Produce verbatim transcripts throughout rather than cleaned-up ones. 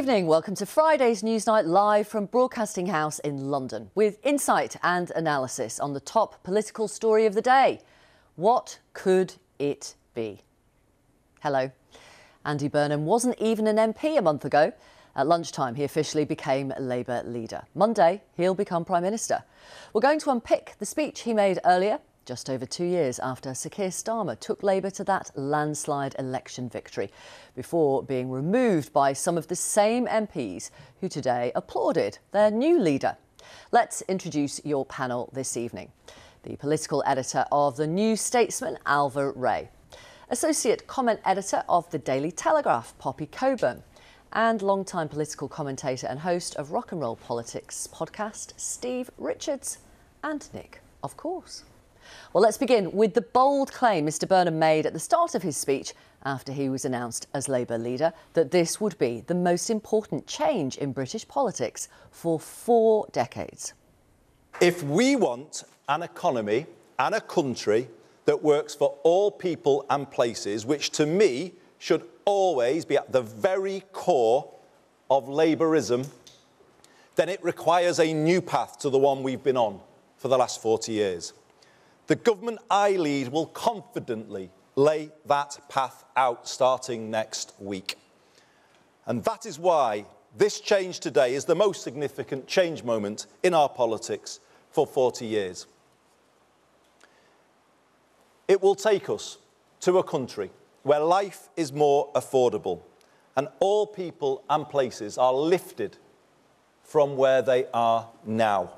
evening. Welcome to Friday's Newsnight live from Broadcasting House in London with insight and analysis on the top political story of the day. What could it be? Hello. Andy Burnham wasn't even an M P a month ago. At lunchtime, he officially became Labour leader. Monday, he'll become Prime Minister. We're going to unpick the speech he made earlier, just over two years after Sir Keir Starmer took Labour to that landslide election victory, before being removed by some of the same M Ps who today applauded their new leader. Let's introduce your panel this evening. The political editor of The New Statesman, Ailbhe Rea. Associate comment editor of The Daily Telegraph, Poppy Cockburn. And long-time political commentator and host of Rock and Roll Politics podcast, Steve Richards. And Nick, of course. Well, let's begin with the bold claim Mr Burnham made at the start of his speech after he was announced as Labour leader, that this would be the most important change in British politics for four decades. If we want an economy and a country that works for all people and places, which to me should always be at the very core of Labourism, then it requires a new path to the one we've been on for the last forty years. The government I lead will confidently lay that path out starting next week. And that is why this change today is the most significant change moment in our politics for forty years. It will take us to a country where life is more affordable and all people and places are lifted from where they are now.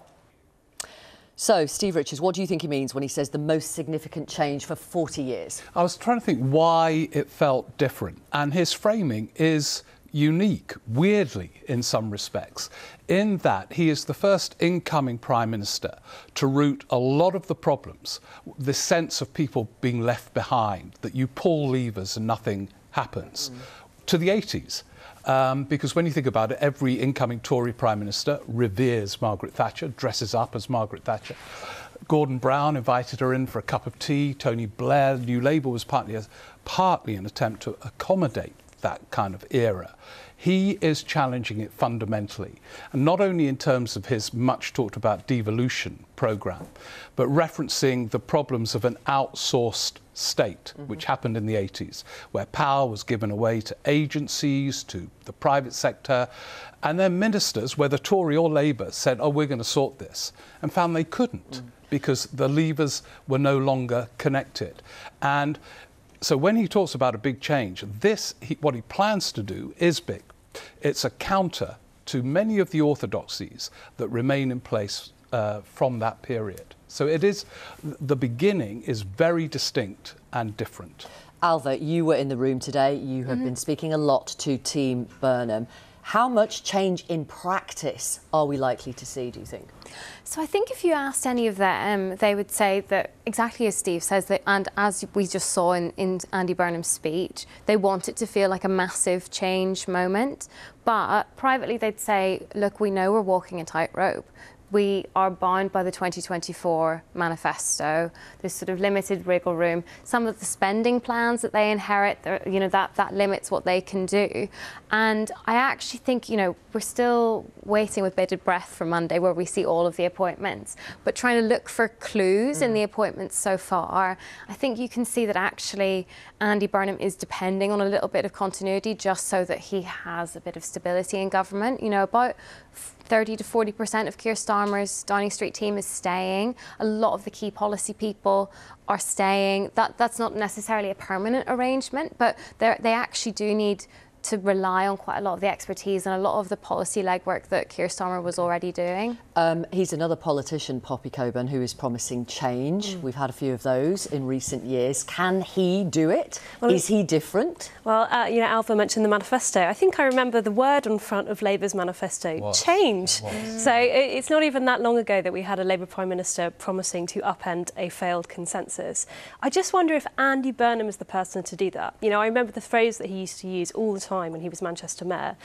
So, Steve Richards, what do you think he means when he says the most significant change for forty years? I was trying to think why it felt different, and his framing is unique, weirdly, in some respects, in that he is the first incoming Prime Minister to root a lot of the problems, the sense of people being left behind, that you pull levers and nothing happens, mm. to the eighties. Um, because when you think about it, every incoming Tory Prime Minister reveres Margaret Thatcher, dresses up as Margaret Thatcher. Gordon Brown invited her in for a cup of tea. Tony Blair, New Labour, was partly, a, partly an attempt to accommodate that kind of era. He is challenging it fundamentally, and not only in terms of his much talked about devolution programme, but referencing the problems of an outsourced state, mm-hmm. which happened in the eighties, where power was given away to agencies, to the private sector, and then ministers, whether Tory or Labour, said, oh, we're going to sort this, and found they couldn't, mm. because the levers were no longer connected. And so when he talks about a big change, this, he, what he plans to do is big. It's a counter to many of the orthodoxies that remain in place uh, from that period. So it is, the beginning is very distinct and different. Ailbhe, you were in the room today. You have mm-hmm. been speaking a lot to Team Burnham. How much change in practice are we likely to see, do you think? So I think if you asked any of them, they would say that exactly as Steve says, that, and as we just saw in, in Andy Burnham's speech, they want it to feel like a massive change moment. But privately they'd say, look, we know we're walking a tightrope. We are bound by the twenty twenty-four manifesto, this sort of limited wriggle room. Some of the spending plans that they inherit, you know, that, that limits what they can do. And I actually think, you know, we're still waiting with bated breath for Monday, where we see all of the appointments, but trying to look for clues mm. in the appointments so far. I think you can see that actually Andy Burnham is depending on a little bit of continuity just so that he has a bit of stability in government. You know, about thirty to forty percent of Keir Starmer's Downing Street team is staying. A lot of the key policy people are staying. That, that's not necessarily a permanent arrangement, but they actually do need to rely on quite a lot of the expertise and a lot of the policy legwork that Keir Starmer was already doing. Um, he's another politician, Poppy Cockburn, who is promising change. Mm. We've had a few of those in recent years. Can he do it? Well, is he different? Well, uh, you know, Ailbhe mentioned the manifesto. I think I remember the word on front of Labour's manifesto, what? change. What? So it, it's not even that long ago that we had a Labour Prime Minister promising to upend a failed consensus. I just wonder if Andy Burnham is the person to do that. You know, I remember the phrase that he used to use all the time when he was Manchester Mayor.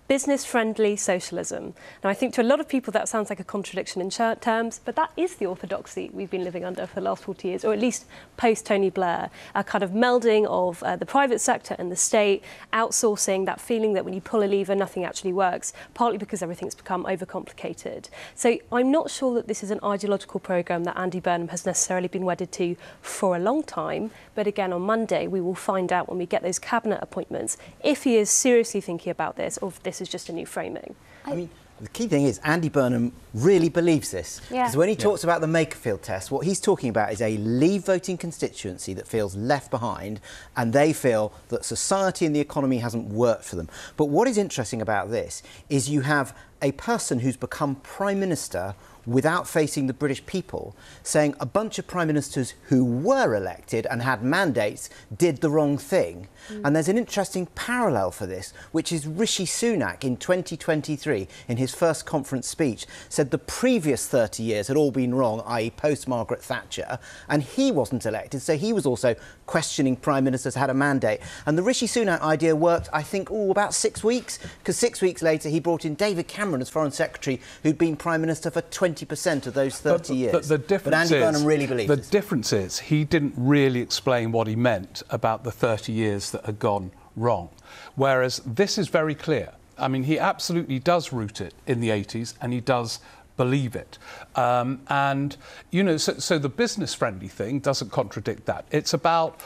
business-friendly socialism. Now, I think to a lot of people that sounds like a contradiction in terms, but that is the orthodoxy we've been living under for the last forty years, or at least post-Tony Blair, a kind of melding of uh, the private sector and the state, outsourcing, that feeling that when you pull a lever, nothing actually works, partly because everything's become overcomplicated. So I'm not sure that this is an ideological programme that Andy Burnham has necessarily been wedded to for a long time, but again, on Monday, we will find out when we get those cabinet appointments if he is seriously thinking about this or if this is just a new framing. I mean, the key thing is Andy Burnham really believes this. Because yeah. when he yeah. talks about the Makerfield test, what he's talking about is a Leave voting constituency that feels left behind, and they feel that society and the economy hasn't worked for them. But what is interesting about this is you have a person who's become Prime Minister without facing the British people, saying a bunch of Prime Ministers who were elected and had mandates did the wrong thing. Mm. And there's an interesting parallel for this, which is Rishi Sunak in twenty twenty-three, in his first conference speech, said the previous thirty years had all been wrong, that is post-Margaret Thatcher, and he wasn't elected, so he was also questioning Prime Ministers had a mandate. And the Rishi Sunak idea worked, I think, oh, about six weeks, because six weeks later he brought in David Cameron as Foreign Secretary, who'd been Prime Minister for twenty percent of those thirty but, years. But, the difference but Andy is, Burnham really believes The this. difference is he didn't really explain what he meant about the thirty years that had gone wrong, whereas this is very clear. I mean, he absolutely does root it in the eighties, and he does believe it. Um, and, you know, so, so the business-friendly thing doesn't contradict that. It's about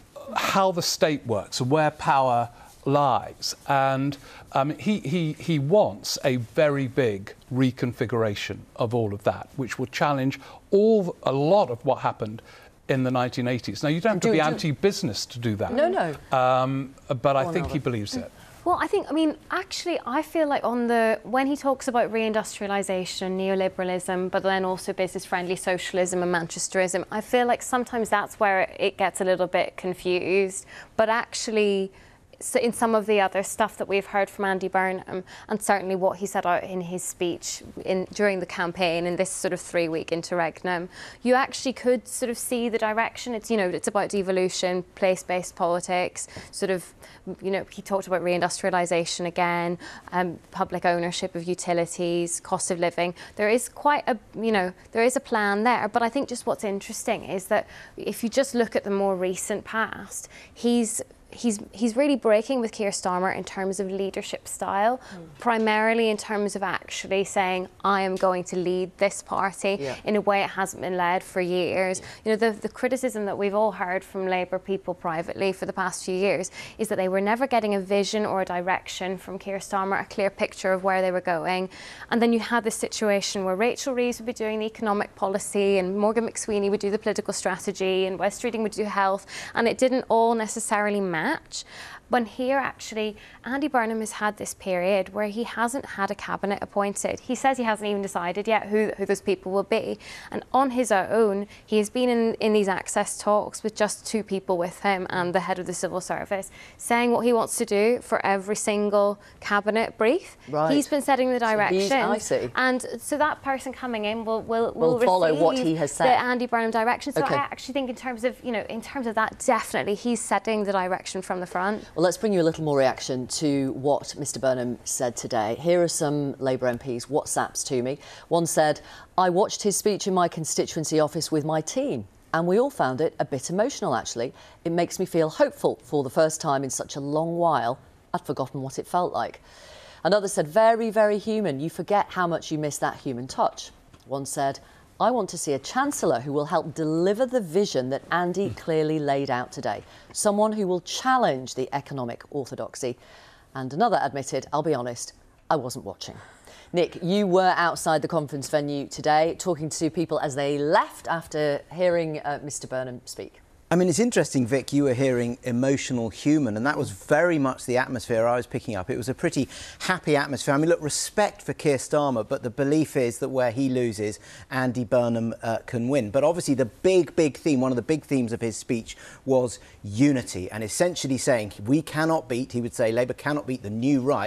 how the state works and where power lies. And um, he, he, he wants a very big reconfiguration of all of that, which will challenge all a lot of what happened in the nineteen eighties. Now, you don't have to do, be do. anti-business to do that. No, no. Um, but I Go on, think Alva. he believes it. Well, I think, I mean, actually, I feel like on the, when he talks about reindustrialisation, neoliberalism, but then also business-friendly socialism and Manchesterism, I feel like sometimes that's where it gets a little bit confused. But actually, so in some of the other stuff that we've heard from Andy Burnham, and certainly what he said out in his speech in, during the campaign in this sort of three-week interregnum, you actually could sort of see the direction. It's, you know, it's about devolution, place-based politics, sort of, you know, he talked about reindustrialisation again, um, public ownership of utilities, cost of living. There is quite a, you know, there is a plan there. But I think just what's interesting is that if you just look at the more recent past, he's He's, he's really breaking with Keir Starmer in terms of leadership style, mm. primarily in terms of actually saying, I am going to lead this party yeah. in a way it hasn't been led for years. Yeah. You know, the, the criticism that we've all heard from Labour people privately for the past few years is that they were never getting a vision or a direction from Keir Starmer, a clear picture of where they were going. And then you had this situation where Rachel Reeves would be doing the economic policy and Morgan McSweeney would do the political strategy and Wes Streeting would do health, and it didn't all necessarily match. Match. When here, actually, Andy Burnham has had this period where he hasn't had a cabinet appointed. He says he hasn't even decided yet who, who those people will be. And on his own, he has been in, in these access talks with just two people with him and the head of the civil service, saying what he wants to do for every single cabinet brief. Right. He's been setting the direction. So I see. And so that person coming in will will, will, will follow receive what he has said. The Andy Burnham direction. So okay. I actually think in terms of, you know, in terms of that, definitely he's setting the direction from the front. Well, let's bring you a little more reaction to what Mr Burnham said today. Here are some Labour M Ps' WhatsApps to me. One said, I watched his speech in my constituency office with my team, and we all found it a bit emotional, actually. It makes me feel hopeful for the first time in such a long while. I'd forgotten what it felt like. Another said, very, very human. You forget how much you miss that human touch. One said, I want to see a Chancellor who will help deliver the vision that Andy clearly laid out today. Someone who will challenge the economic orthodoxy. And another admitted, I'll be honest, I wasn't watching. Nick, you were outside the conference venue today talking to people as they left after hearing uh, Mr Burnham speak. I mean, it's interesting, Vic, you were hearing emotional human, and that was very much the atmosphere I was picking up. It was a pretty happy atmosphere. I mean, look, respect for Keir Starmer, but the belief is that where he loses, Andy Burnham uh, can win. But obviously the big, big theme, one of the big themes of his speech was unity, and essentially saying we cannot beat, he would say, Labour cannot beat the new right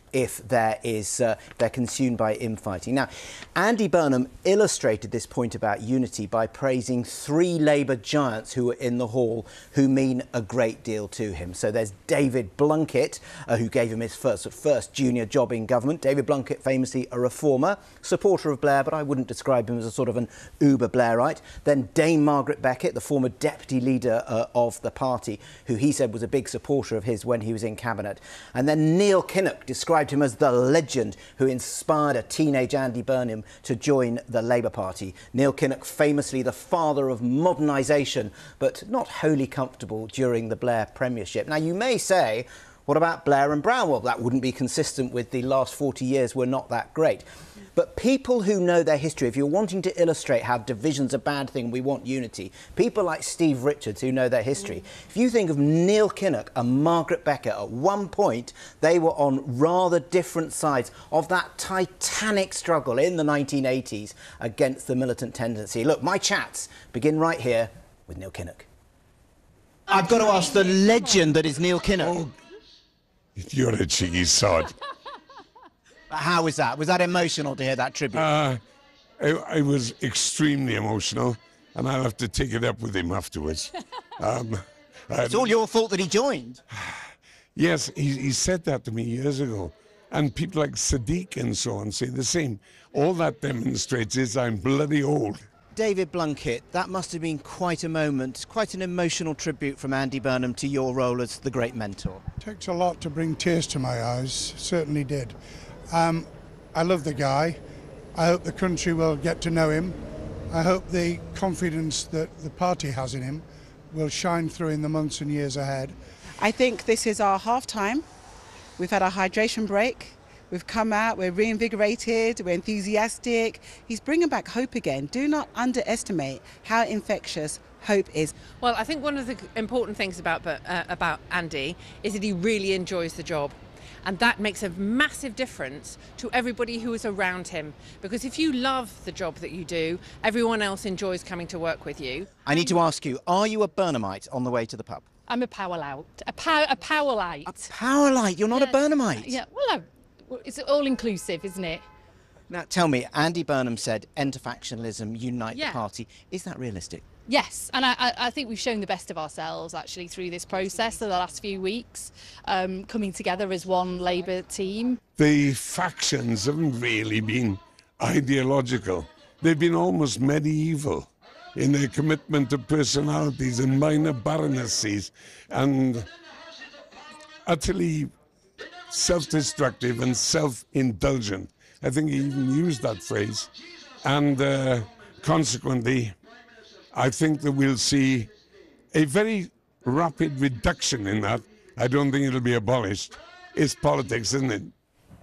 if there is uh, they're consumed by infighting. Now, Andy Burnham illustrated this point about unity by praising three Labour giants who were in the hall who mean a great deal to him. So there's David Blunkett, uh, who gave him his first, first junior job in government. David Blunkett, famously a reformer, supporter of Blair, but I wouldn't describe him as a sort of an uber Blairite. Then Dame Margaret Beckett, the former deputy leader uh, of the party, who he said was a big supporter of his when he was in cabinet. And then Neil Kinnock described him as the legend who inspired a teenage Andy Burnham to join the Labour Party. Neil Kinnock, famously the father of modernisation, but not wholly comfortable during the Blair premiership. Now, you may say, what about Blair and Brown? Well, that wouldn't be consistent with the last forty years were not that great. But people who know their history, if you're wanting to illustrate how division's a bad thing, we want unity, people like Steve Richards who know their history, mm. if you think of Neil Kinnock and Margaret Beckett, at one point they were on rather different sides of that titanic struggle in the nineteen eighties against the militant tendency. Look, my chats begin right here with Neil Kinnock. I've got to ask the legend that is Neil Kinnock. Oh, you're a cheeky sod. How was that? Was that emotional to hear that tribute? Uh, I, I was extremely emotional, and I'll have to take it up with him afterwards. Um, it's all your fault that he joined. Yes, he, he said that to me years ago, and people like Sadiq and so on say the same. All that demonstrates is I'm bloody old. David Blunkett, that must have been quite a moment, quite an emotional tribute from Andy Burnham to your role as the great mentor. It takes a lot to bring tears to my eyes, certainly did. Um, I love the guy. I hope the country will get to know him. I hope the confidence that the party has in him will shine through in the months and years ahead. I think this is our half-time. We've had our hydration break. We've come out, we're reinvigorated, we're enthusiastic. He's bringing back hope again. Do not underestimate how infectious hope is. Well, I think one of the important things about, uh, about Andy is that he really enjoys the job. And that makes a massive difference to everybody who is around him. Because if you love the job that you do, everyone else enjoys coming to work with you. I need to ask you, are you a Burnhamite on the way to the pub? I'm a Powerlite. A, pow a Powerlite. A Powerlite? You're not yeah. a Burnhamite? Yeah, well, I, it's all-inclusive, isn't it? Now, tell me, Andy Burnham said, enter factionalism, unite yeah. the party. Is that realistic? Yes, and I, I think we've shown the best of ourselves actually through this process of the last few weeks, um, coming together as one Labour team. The factions haven't really been ideological. They've been almost medieval in their commitment to personalities and minor baronetcies and utterly self-destructive and self-indulgent. I think he even used that phrase. And uh, consequently, I think that we'll see a very rapid reduction in that. I don't think it'll be abolished. It's politics, isn't it?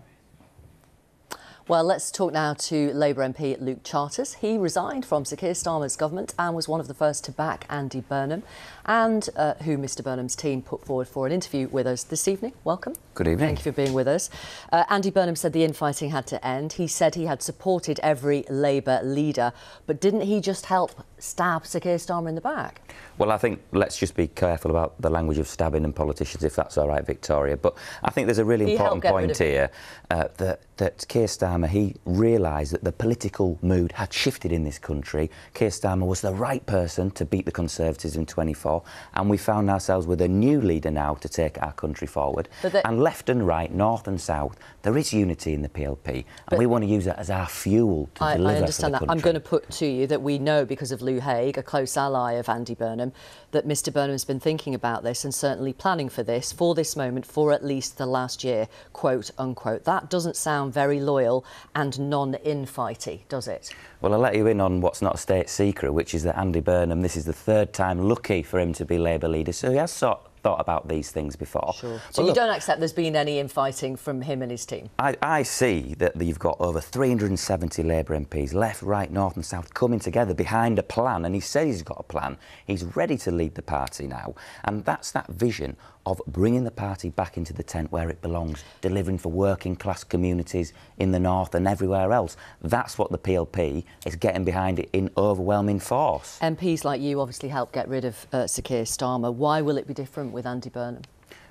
Well, let's talk now to Labour M P Luke Charters. He resigned from Sir Keir Starmer's government and was one of the first to back Andy Burnham, and uh, who Mr Burnham's team put forward for an interview with us this evening. Welcome. Good evening. Thank you for being with us. Uh, Andy Burnham said the infighting had to end. He said he had supported every Labour leader, but didn't he just help stab Sir Keir Starmer in the back? Well, I think let's just be careful about the language of stabbing and politicians, if that's all right, Victoria. But I think there's a really he important point here uh, that, that Keir Starmer, he realised that the political mood had shifted in this country. Keir Starmer was the right person to beat the Conservatives in twenty-four, and we found ourselves with a new leader now to take our country forward. And left and right, north and south, there is unity in the P L P, and we want to use that as our fuel to I, deliver I understand for the that. I'm going to put to you that we know, because of Lou Haig, a close ally of Andy Burnham, that Mr Burnham's been thinking about this and certainly planning for this, for this moment, for at least the last year, quote unquote. That doesn't sound very loyal and non-infighty, does it? Well, I'll let you in on what's not a state secret, which is that Andy Burnham, this is the third time lucky for him to be Labour leader, so he has sort thought about these things before. Sure. So you look, don't accept there's been any infighting from him and his team? I, I see that you've got over three hundred and seventy Labour M Ps, left, right, north and south, coming together behind a plan, and he says he's got a plan. He's ready to lead the party now, and that's that vision of bringing the party back into the tent where it belongs, delivering for working class communities in the north and everywhere else. That's what the P L P is getting behind it in overwhelming force. M Ps like you obviously helped get rid of uh, Sir Keir Starmer. Why will it be different with Andy Burnham?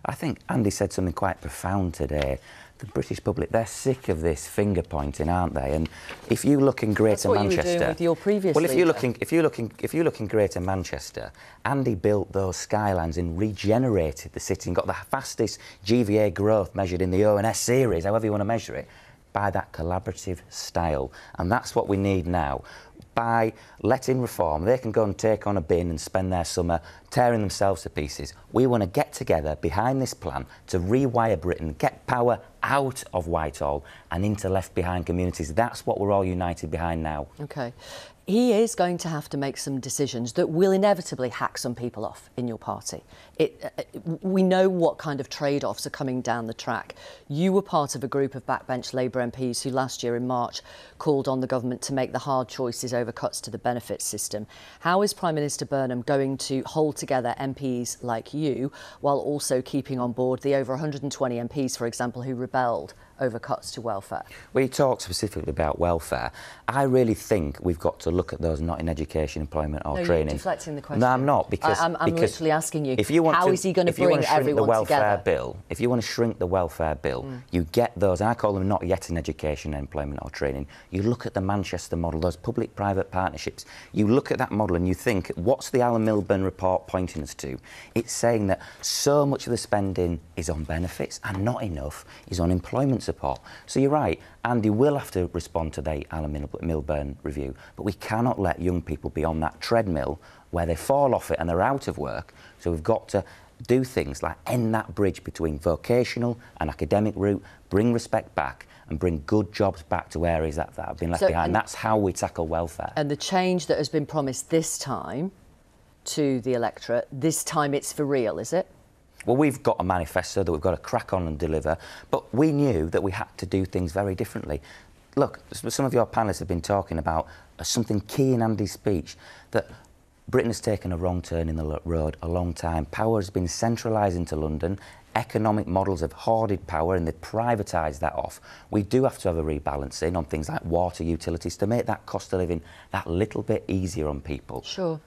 I think Andy said something quite profound today. The British public, they're sick of this finger pointing, aren't they? And if you look in Greater That's what Manchester, you were doing with your previous well, if leader. you look in, if you look in, if you look in Greater Manchester, Andy built those skylines and regenerated the city and got the fastest G V A growth measured in the O and S series, however you want to measure it, by that collaborative style. And that's what we need now. By letting Reform, they can go and take on a bin and spend their summer tearing themselves to pieces. We want to get together behind this plan to rewire Britain, get power out of Whitehall and into left-behind communities. That's what we're all united behind now. OK. He is going to have to make some decisions that will inevitably hack some people off in your party. It, uh, we know what kind of trade-offs are coming down the track. You were part of a group of backbench Labour M Ps who last year in March called on the government to make the hard choices over cuts to the benefits system. How is Prime Minister Burnham going to hold together M Ps like you while also keeping on board the over one hundred twenty M Ps, for example, who rebelled over cuts to welfare? Well, you talk specifically about welfare. I really think we've got to look at those not in education, employment or no, training. You're deflecting the question. No, I'm not, because... I, I'm, I'm because literally asking you, if you want how to, is he going to if you bring want to shrink everyone the welfare together? bill, if you want to shrink the welfare bill, mm. you get those, I call them not yet in education, employment or training. You look at the Manchester model, those public-private partnerships. You look at that model and you think, what's the Alan Milburn report pointing us to? It's saying that so much of the spending is on benefits and not enough is on employment support. So you're right, Andy will have to respond to the Alan Milburn review, but we cannot let young people be on that treadmill where they fall off it and they're out of work. So we've got to do things like end that bridge between vocational and academic route, bring respect back and bring good jobs back to areas that, that have been left so, behind. That's how we tackle welfare. And the change that has been promised this time to the electorate, this time it's for real, is it? Well, we've got a manifesto that we've got to crack on and deliver, but we knew that we had to do things very differently. Look, some of your panellists have been talking about something key in Andy's speech, that Britain has taken a wrong turn in the road a long time. Power has been centralised into London. Economic models have hoarded power and they've privatised that off. We do have to have a rebalancing on things like water utilities to make that cost of living that little bit easier on people. Sure.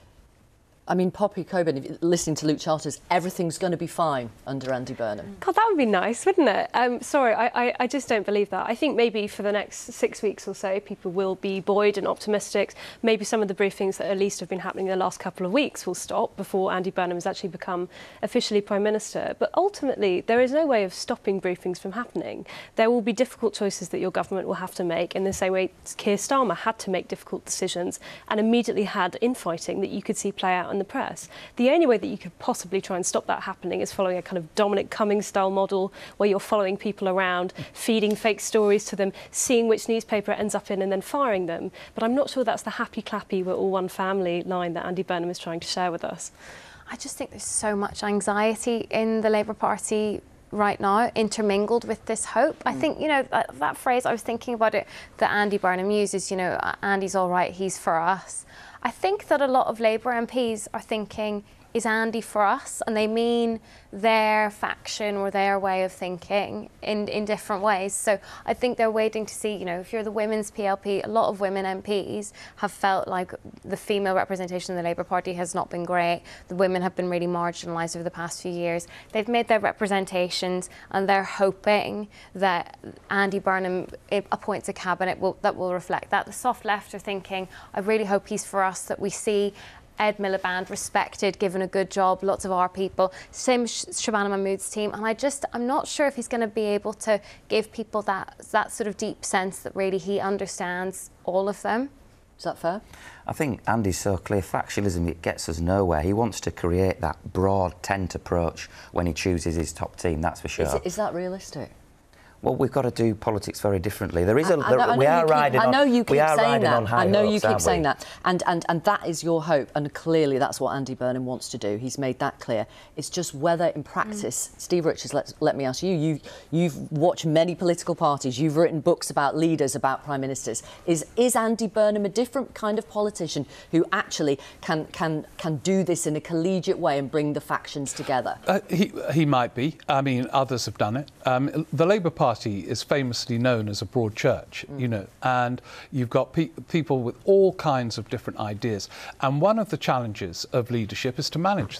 I mean, Poppy Coburn, if you're listening to Luke Charters, everything's going to be fine under Andy Burnham. God, that would be nice, wouldn't it? Um, sorry, I, I, I just don't believe that. I think maybe for the next six weeks or so, people will be buoyed and optimistic. Maybe some of the briefings that at least have been happening in the last couple of weeks will stop before Andy Burnham has actually become officially Prime Minister. But ultimately, there is no way of stopping briefings from happening. There will be difficult choices that your government will have to make in the same way Keir Starmer had to make difficult decisions and immediately had infighting that you could see play out in the press. The only way that you could possibly try and stop that happening is following a kind of Dominic Cummings style model where you're following people around, feeding fake stories to them, seeing which newspaper it ends up in and then firing them. But I'm not sure that's the happy clappy we're all one family line that Andy Burnham is trying to share with us. I just think there's so much anxiety in the Labour Party right now, intermingled with this hope. Mm. I think, you know, that, that phrase, I was thinking about it, that Andy Burnham uses, you know, Andy's all right, he's for us. I think that a lot of Labour M Ps are thinking, is Andy for us? And they mean their faction or their way of thinking in, in different ways. So I think they're waiting to see, you know, if you're the women's P L P, a lot of women M Ps have felt like the female representation in the Labour Party has not been great. The women have been really marginalised over the past few years. They've made their representations and they're hoping that Andy Burnham appoints a cabinet will, that will reflect that. The soft left are thinking, I really hope he's for us, that we see Ed Miliband respected, given a good job, lots of our people, same Shabana Mahmood's team, and I just, I'm not sure if he's going to be able to give people that, that sort of deep sense that really he understands all of them. Is that fair? I think Andy's so clear. Factionalism, it gets us nowhere. He wants to create that broad tent approach when he chooses his top team, that's for sure. Is, it, is that realistic? Well, we've got to do politics very differently. There is a. I, I know, there, I know we are keep, riding on. I know you keep we are saying riding that. on high I know hopes, you keep aren't saying we? that, and and and that is your hope, and clearly that's what Andy Burnham wants to do. He's made that clear. It's just whether in practice, mm. Steve Richards, let let me ask you. You you've watched many political parties. You've written books about leaders, about prime ministers. Is is Andy Burnham a different kind of politician who actually can can can do this in a collegiate way and bring the factions together? Uh, he he might be. I mean, others have done it. Um, the Labour Party is famously known as a broad church, mm. you know, and you've got pe- people with all kinds of different ideas. And one of the challenges of leadership is to manage that.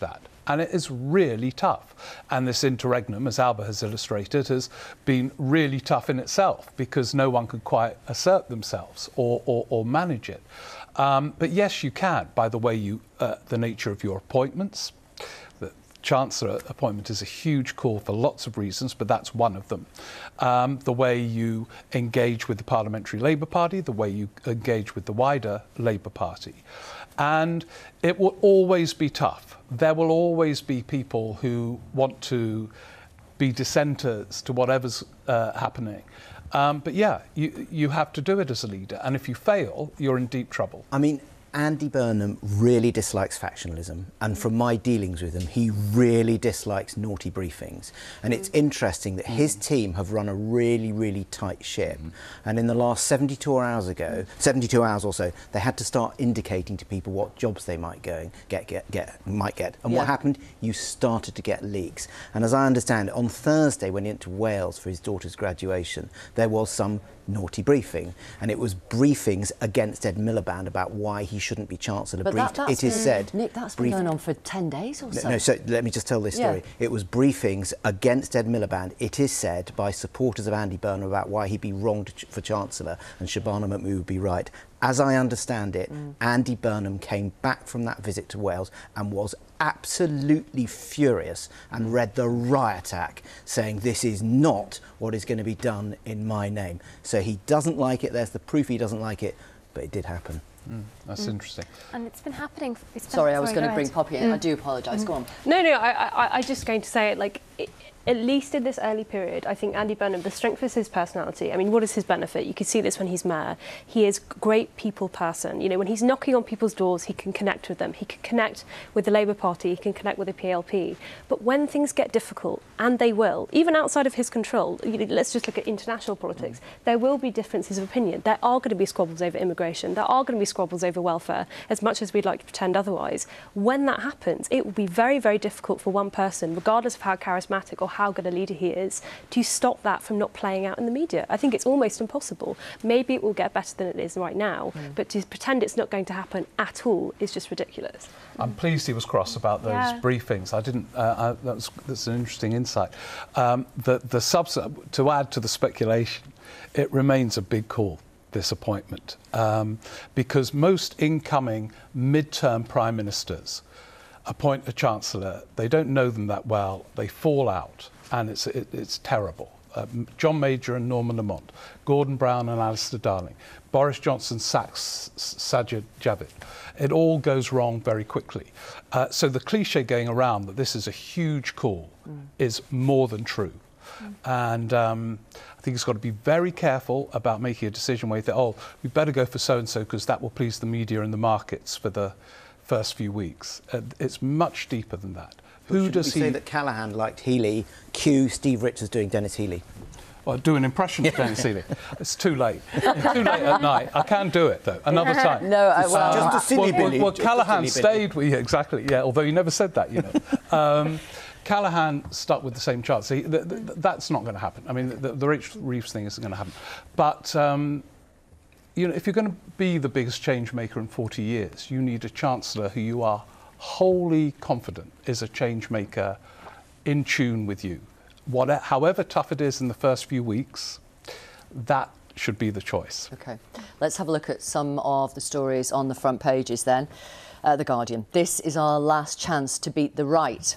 And it is really tough. And this interregnum, as Alba has illustrated, has been really tough in itself because no one could quite assert themselves or, or, or manage it. Um, but yes, you can, by the way you, uh, the nature of your appointments. The Chancellor appointment is a huge call for lots of reasons, but that's one of them. Um, the way you engage with the Parliamentary Labour Party, the way you engage with the wider Labour Party. And it will always be tough. There will always be people who want to be dissenters to whatever's uh, happening. Um, but yeah, you, you have to do it as a leader. And if you fail, you're in deep trouble. I mean, Andy Burnham really dislikes factionalism, and from my dealings with him, he really dislikes naughty briefings. And it's interesting that his team have run a really, really tight ship. And in the last seventy-two hours ago, seventy-two hours or so, they had to start indicating to people what jobs they might go get, get, get, might get. And Yeah. what happened? You started to get leaks. And as I understand it, on Thursday, when he went to Wales for his daughter's graduation, there was some naughty briefing, and it was briefings against Ed Miliband about why he shouldn't be Chancellor. But briefed. that, that's It is been, said. Nick, that's been brief- going on for ten days or so. No, so let me just tell this story. Yeah. It was briefings against Ed Miliband, it is said, by supporters of Andy Burnham about why he'd be wrong to ch- for Chancellor and Shabana Mahmood would be right. As I understand it, mm. Andy Burnham came back from that visit to Wales and was absolutely furious and read the riot act saying this is not what is going to be done in my name. So he doesn't like it, there's the proof he doesn't like it, but it did happen. Mm, that's mm. interesting. And it's been happening. It's been, sorry, I was going to bring ahead. Poppy in. Mm. I do apologise. Mm. Go on. No, no, I, I, I'm just going to say it like. It, at least in this early period, I think Andy Burnham, the strength is his personality. I mean, what is his benefit? You can see this when he's mayor. He is a great people person. You know, when he's knocking on people's doors, he can connect with them. He can connect with the Labour Party. He can connect with the P L P. But when things get difficult, and they will, even outside of his control, you know, let's just look at international politics, there will be differences of opinion. There are going to be squabbles over immigration. There are going to be squabbles over welfare, as much as we'd like to pretend otherwise. When that happens, it will be very, very difficult for one person, regardless of how charismatic or how good a leader he is, to stop that from not playing out in the media. I think it's almost impossible. Maybe it will get better than it is right now, mm. but to pretend it's not going to happen at all is just ridiculous. I'm pleased he was cross about those yeah. briefings. I didn't. Uh, I, that's, that's an interesting insight. Um, the the subs- to add to the speculation, it remains a big call, this appointment, um, because most incoming mid-term prime ministers appoint a chancellor. They don't know them that well. They fall out. And it's, it, it's terrible. Uh, John Major and Norman Lamont, Gordon Brown and Alistair Darling, Boris Johnson sacks Sajid Javid. It all goes wrong very quickly. Uh, so the cliche going around that this is a huge call mm. is more than true. Mm. And um, I think he's got to be very careful about making a decision where you think, oh, we better go for so-and-so because that will please the media and the markets for the first few weeks. Uh, it's much deeper than that. Who does he say that Callaghan liked Healey? Cue Steve Richards doing Dennis Healey. Well, do an impression of Dennis Healey. It's too late. It's too late at night. I can do it though. Another time. No, I, well, uh, just a silly well, Billy. well, well Just Callaghan silly Billy. stayed with yeah, exactly. Yeah, although he never said that, you know. Um, Callaghan stuck with the same chance. So he, th- th- that's not going to happen. I mean, the, the Rich Reeves thing isn't going to happen. But um, you know, if you're going to be the biggest change maker in forty years, you need a chancellor who you are wholly confident is a change maker, in tune with you. What, however tough it is in the first few weeks, that should be the choice. OK. Let's have a look at some of the stories on the front pages then. Uh, the Guardian. This is our last chance to beat the right.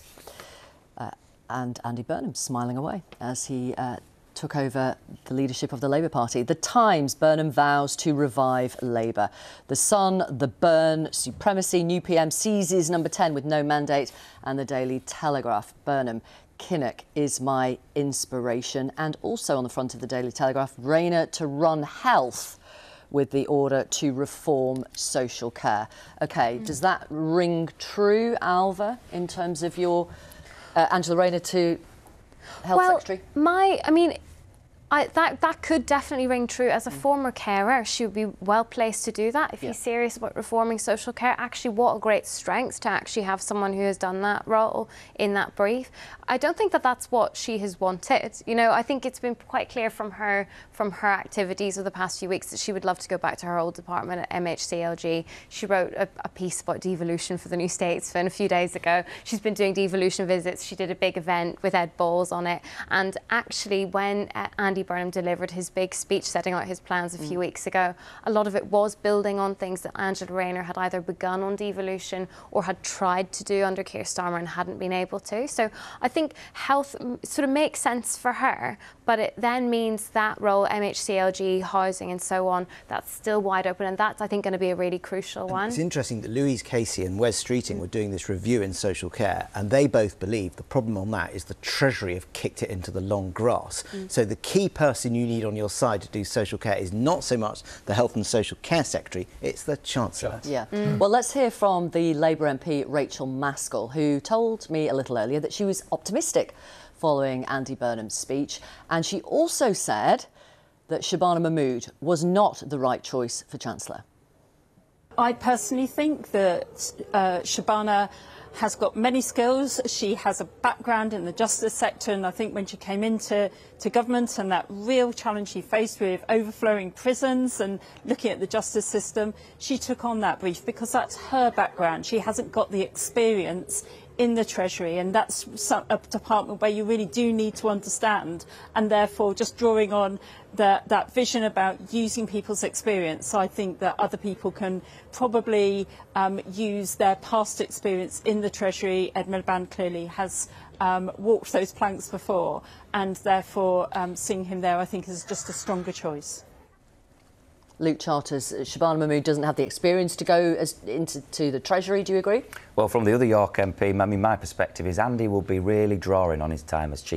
Uh, and Andy Burnham smiling away as he uh, took over the leadership of the Labour Party. The Times, Burnham vows to revive Labour. The Sun, the Burn supremacy. New P M seizes number ten with no mandate. And the Daily Telegraph, Burnham, Kinnock is my inspiration. And also on the front of the Daily Telegraph, Rayner to run health with the order to reform social care. OK, mm. does that ring true, Alva, in terms of your uh, Angela Rayner to Health well, Secretary? My, I mean, I, that, that could definitely ring true. As a former carer, she would be well placed to do that. If yeah. he's serious about reforming social care, actually what a great strength to actually have someone who has done that role in that brief. I don't think that that's what she has wanted. You know, I think it's been quite clear from her from her activities of the past few weeks that she would love to go back to her old department at M H C L G. She wrote a, a piece about devolution for the New Statesman a few days ago. She's been doing devolution visits. She did a big event with Ed Balls on it. And actually, when uh, Andy Burnham delivered his big speech setting out his plans a few mm. weeks ago, a lot of it was building on things that Angela Rayner had either begun on devolution or had tried to do under Keir Starmer and hadn't been able to. So I think health sort of makes sense for her, but it then means that role, M H C L G, housing and so on, that's still wide open, and that's, I think, going to be a really crucial and one. It's interesting that Louise Casey and Wes Streeting mm. were doing this review in social care, and they both believe the problem on that is the Treasury have kicked it into the long grass. Mm. So the key person you need on your side to do social care is not so much the Health and Social Care Secretary, it's the Chancellor. Yeah. Mm. Well, let's hear from the Labour M P Rachel Maskell, who told me a little earlier that she was optimistic following Andy Burnham's speech, and she also said that Shabana Mahmood was not the right choice for Chancellor. I personally think that uh, Shabana has got many skills. She has a background in the justice sector, and I think when she came into to government and that real challenge she faced with overflowing prisons and looking at the justice system, she took on that brief because that's her background. She hasn't got the experience in the Treasury, and that's some, a department where you really do need to understand, and therefore just drawing on the, that vision about using people's experience. I think that other people can probably um, use their past experience in the Treasury. Ed Miliband clearly has um, walked those planks before, and therefore um, seeing him there I think is just a stronger choice. Luke Charters, Shabana Mahmood doesn't have the experience to go as, into to the Treasury, do you agree? Well, from the other York M P, I mean, my perspective is Andy will be really drawing on his time as Chief